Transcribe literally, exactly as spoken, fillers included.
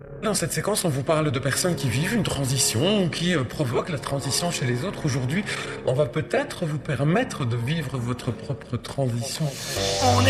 Dans cette séquence, on vous parle de personnes qui vivent une transition ou qui euh, provoquent la transition chez les autres. Aujourd'hui, on va peut-être vous permettre de vivre votre propre transition. On est